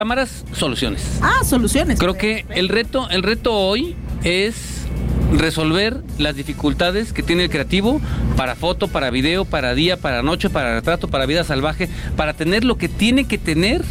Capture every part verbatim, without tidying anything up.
Cámaras, soluciones. Ah, soluciones. Creo que el reto, el reto hoy es resolver las dificultades que tiene el creativo para foto, para video, para día, para noche, para retrato, para vida salvaje, para tener lo que tiene que tener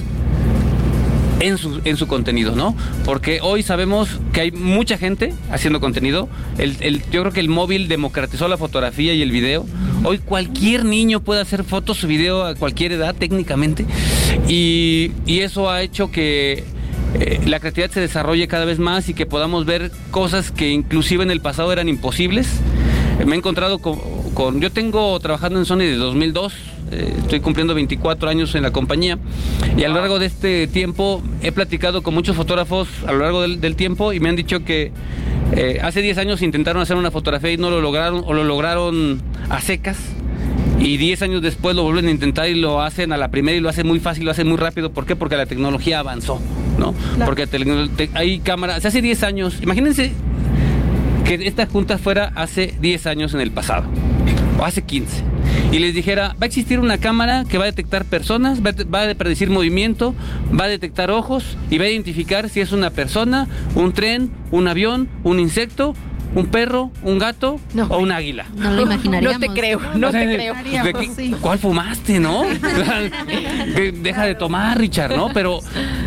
en su, en su contenido, ¿no? Porque hoy sabemos que hay mucha gente haciendo contenido. El, el, yo creo que el móvil democratizó la fotografía y el video. Hoy cualquier niño puede hacer fotos o video a cualquier edad técnicamente. Y, y eso ha hecho que eh, la creatividad se desarrolle cada vez más y que podamos ver cosas que inclusive en el pasado eran imposibles. Eh, me he encontrado con, con... Yo tengo trabajando en Sony desde dos mil dos. Eh, estoy cumpliendo veinticuatro años en la compañía y a lo largo de este tiempo he platicado con muchos fotógrafos a lo largo del, del tiempo y me han dicho que eh, hace diez años intentaron hacer una fotografía y no lo lograron o lo lograron a secas y diez años después lo vuelven a intentar y lo hacen a la primera y lo hacen muy fácil, lo hacen muy rápido. ¿Por qué? Porque la tecnología avanzó, ¿no? Claro. Porque te, te, hay cámaras, hace diez años, imagínense que esta junta fuera hace diez años en el pasado o hace quince y les dijera, va a existir una cámara que va a detectar personas, va a, va a predecir movimiento, va a detectar ojos y va a identificar si es una persona, un tren, un avión, un insecto, un perro, un gato no, o un águila. No lo imaginaríamos. No te creo, no o sea, te creo. ¿De qué, sí. ¿Cuál fumaste, no? Deja de tomar, Richard, ¿no? Pero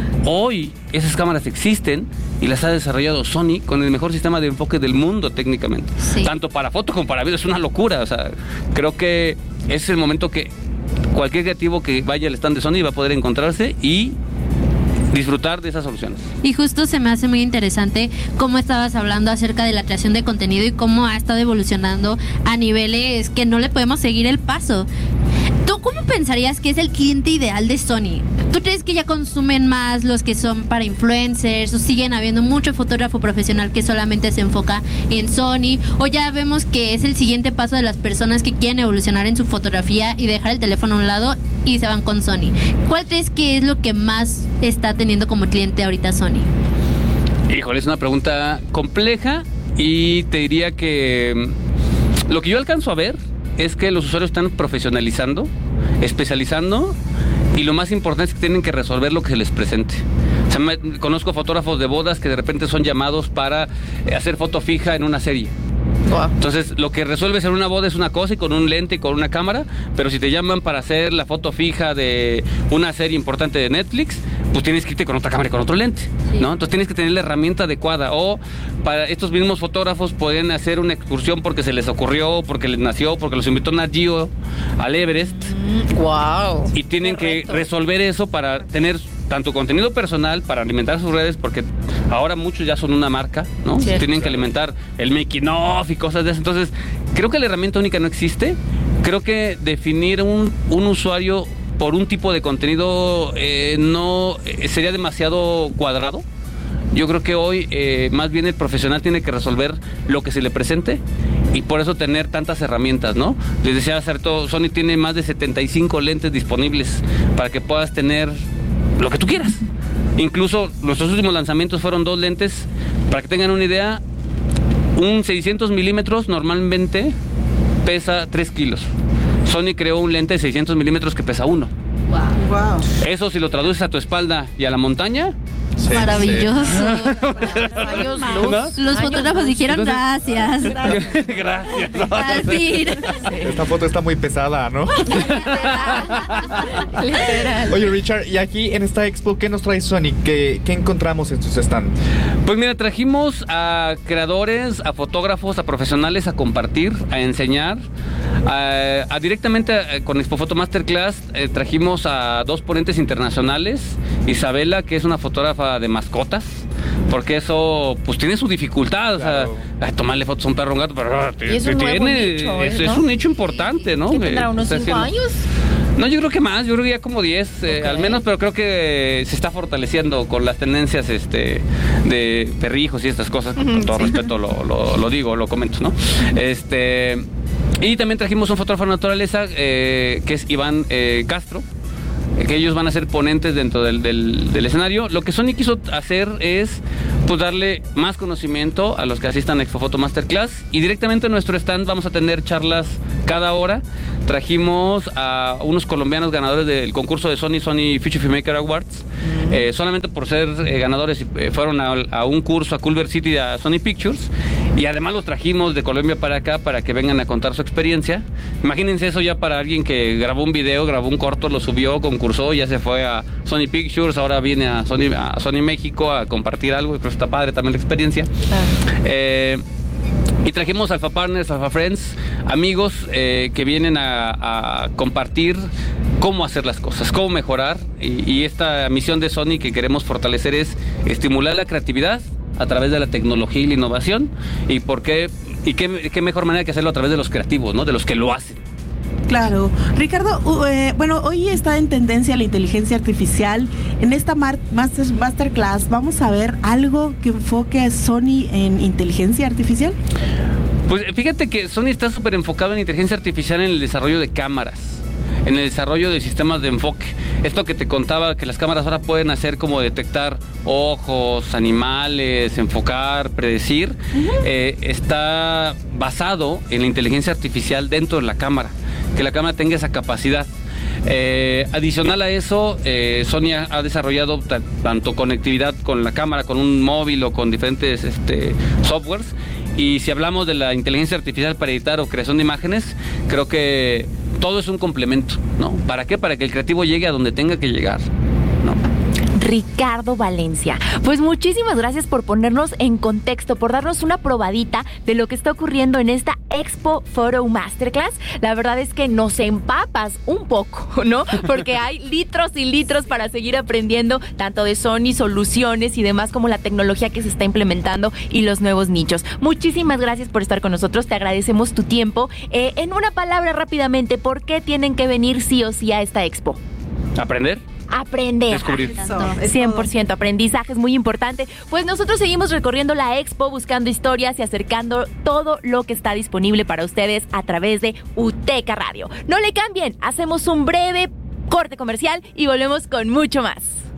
hoy esas cámaras existen y las ha desarrollado Sony con el mejor sistema de enfoque del mundo técnicamente. Sí. Tanto para foto como para video, es una locura. O sea, creo que es el momento que cualquier creativo que vaya al stand de Sony va a poder encontrarse y disfrutar de esas soluciones. Y justo se me hace muy interesante cómo estabas hablando acerca de la creación de contenido y cómo ha estado evolucionando a niveles que no le podemos seguir el paso. ¿Tú cómo pensarías que es el cliente ideal de Sony? ¿Tú crees que ya consumen más los que son para influencers o siguen habiendo mucho fotógrafo profesional que solamente se enfoca en Sony? ¿O ya vemos que es el siguiente paso de las personas que quieren evolucionar en su fotografía y dejar el teléfono a un lado y se van con Sony? ¿Cuál crees que es lo que más está teniendo como cliente ahorita Sony? Híjole, es una pregunta compleja y te diría que lo que yo alcanzo a ver es que los usuarios están profesionalizando, especializando y lo más importante es que tienen que resolver lo que se les presente. O sea, me, conozco fotógrafos de bodas que de repente son llamados para eh, hacer foto fija en una serie. Wow. Entonces, lo que resuelves en una boda es una cosa y con un lente y con una cámara, pero si te llaman para hacer la foto fija de una serie importante de Netflix, pues tienes que irte con otra cámara y con otro lente, sí. ¿no? Entonces tienes que tener la herramienta adecuada. O para estos mismos fotógrafos pueden hacer una excursión porque se les ocurrió, porque les nació, porque los invitó Nat Geo al Everest. Mm, wow. Y tienen que resolver eso para tener tanto contenido personal para alimentar sus redes, porque ahora muchos ya son una marca, ¿no? Cierto. Tienen que alimentar el making of y cosas de eso. Entonces, creo que la herramienta única no existe. Creo que definir un, un usuario por un tipo de contenido eh, no eh, sería demasiado cuadrado. Yo creo que hoy eh, más bien el profesional tiene que resolver lo que se le presente y por eso tener tantas herramientas, ¿no? Les decía hacer todo, Sony tiene más de setenta y cinco lentes disponibles para que puedas tener lo que tú quieras. Incluso nuestros últimos lanzamientos fueron dos lentes, para que tengan una idea, un seiscientos milímetros normalmente pesa tres kilos. Sony creó un lente de seiscientos milímetros que pesa uno. Wow. Wow. Eso si lo traduces a tu espalda y a la montaña, sí, maravilloso. Sí. Los, los fotógrafos dijeron entonces, gracias. Gracias. Gracias. No, Al fin. Esta foto está muy pesada, ¿no? Literal. Oye, Richard, y aquí en esta expo, ¿qué nos trae Sony? ¿Qué, qué encontramos en sus stands? Pues mira, trajimos a creadores, a fotógrafos, a profesionales a compartir, a enseñar. A, a directamente a, con Expo Foto Masterclass eh, trajimos a dos ponentes internacionales. Isabela, que es una fotógrafa de mascotas, porque eso pues tiene su dificultad, claro. O sea, tomarle fotos a un perro o un gato, pero es un tiene, nicho, es, ¿no? es un nicho importante, ¿no? ¿Qué tendrá, unos cinco años? No, yo creo que más, yo creo que ya como diez, eh, okay. Al menos, pero creo que se está fortaleciendo con las tendencias este de perrijos y estas cosas, con, con todo sí. respeto lo, lo, lo digo, lo comento, ¿no? Este, y también trajimos un fotógrafo de naturaleza, eh, que es Iván eh, Castro, eh, que ellos van a ser ponentes dentro del, del, del escenario. Lo que Sony quiso hacer es pues darle más conocimiento a los que asistan a Expo Photo Masterclass, y directamente en nuestro stand vamos a tener charlas cada hora. Trajimos a unos colombianos ganadores del concurso de Sony, Sony Future Filmmaker Awards, uh-huh. eh, solamente por ser eh, ganadores, eh, fueron a, a un curso a Culver City, a Sony Pictures, y además los trajimos de Colombia para acá para que vengan a contar su experiencia. Imagínense eso ya para alguien que grabó un video, grabó un corto, lo subió, concursó, ya se fue a Sony Pictures, ahora viene a Sony, a Sony México a compartir algo, pero está padre también la experiencia. Uh-huh. Eh, Y trajimos Alpha Partners, Alpha Friends, amigos eh, que vienen a, a compartir cómo hacer las cosas, cómo mejorar. Y, y esta misión de Sony que queremos fortalecer es estimular la creatividad a través de la tecnología y la innovación. Y por qué, y qué, qué mejor manera que hacerlo a través de los creativos, ¿no? De los que lo hacen. Claro. Ricardo, uh, eh, bueno, hoy está en tendencia la inteligencia artificial. En esta mar- master, Masterclass, ¿vamos a ver algo que enfoque a Sony en inteligencia artificial? Pues fíjate que Sony está súper enfocado en inteligencia artificial en el desarrollo de cámaras, en el desarrollo de sistemas de enfoque. Esto que te contaba, que las cámaras ahora pueden hacer como detectar ojos, animales, enfocar, predecir, uh-huh. eh, está basado en la inteligencia artificial dentro de la cámara, que la cámara tenga esa capacidad. Eh, adicional a eso, eh, Sony ha, ha desarrollado t- tanto conectividad con la cámara, con un móvil o con diferentes este, softwares. Y si hablamos de la inteligencia artificial para editar o creación de imágenes, creo que todo es un complemento, ¿no? ¿Para qué? Para que el creativo llegue a donde tenga que llegar, ¿no? Ricardo Valencia, pues muchísimas gracias por ponernos en contexto, por darnos una probadita de lo que está ocurriendo en esta Expo Photo Masterclass. La verdad es que nos empapas un poco, ¿no? Porque hay litros y litros para seguir aprendiendo, tanto de Sony, soluciones y demás, como la tecnología que se está implementando y los nuevos nichos. Muchísimas gracias por estar con nosotros, te agradecemos tu tiempo. Eh, en una palabra rápidamente, ¿por qué tienen que venir sí o sí a esta Expo? ¿Aprender? Aprender. Descubrir. cien por ciento aprendizaje es muy importante. Pues nosotros seguimos recorriendo la Expo, buscando historias y acercando todo lo que está disponible para ustedes a través de Uteca Radio. No le cambien, hacemos un breve corte comercial y volvemos con mucho más.